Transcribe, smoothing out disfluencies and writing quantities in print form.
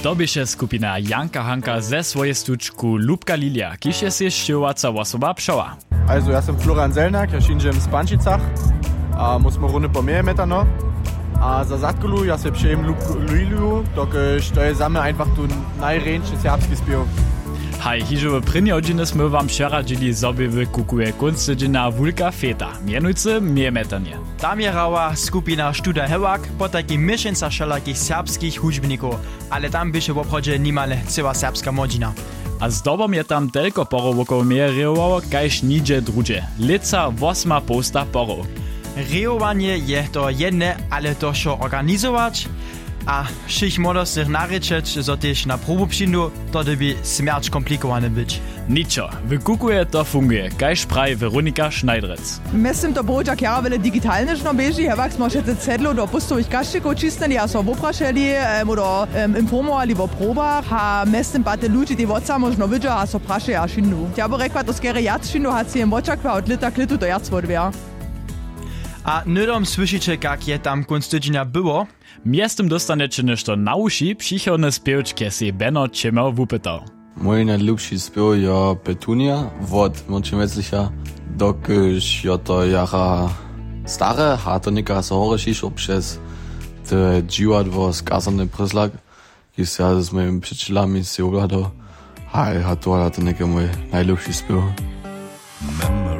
To běše skupina Janka Hanka ze swojej stučku Lubka Lilia, kiž je si šťovaca osoba pšoła. Also ja sam Florian Selnak, ja šinžem z Pančicach a musimy rundy po mnie metano. A za zadkolu ja se pšejem Lubku Liliu, dokiž to je za mnie einfach tu najrejnszy serbski spiew. Haj, hižo w prynje odžine sme vám šaradzili sobie w kukuje kunstydžina Wulka Feta, mienujcy Miemetanie. Tam je rała skupina Studa Hewak, po takim myšenca wszelakich serbskich hudźbników, ale tam byše w obchodzie nimale cała serbska modzina. A zdobom je tam telko porov wokół mnie reowało, kajž nidže drugie. Lica 8 posta porov. Reowanie je to jedne, ale to šo organizować, a všich modostych narečeć, zo tež na probu přijdu, to by smierć komplikowane być. Ničo, w kukuje to funguje, kajž pravi Veronika Schneiderec. Mislim, to bo čak ja vele digitalne šno beži, hevak smo še te cedlo do postovih kaščikov čistili, a so voprašeli, modo informovali vo probach, a mislim pa te ljudi, ti vodca možno vidja, a so praše a šindu. Ja bo rekla, to skere jac šindu, a si jem vočakva od lita k litu to jac vodvija. A nydom słyszycie, jak je tam kunstydźnia było? Miestem dostanecie nešto na uši, přichodne spěvčke si Benno Čimmer wupytał. Mój najlepszy spiew je Petunia od Mączymeclicha, dokiż je to jara stare, a to nika so hore šišo przez te dziwadło skazane pryslak, ki se ja z moimi przyjacielami si oglądał. A to nika mój najlepszy spiew.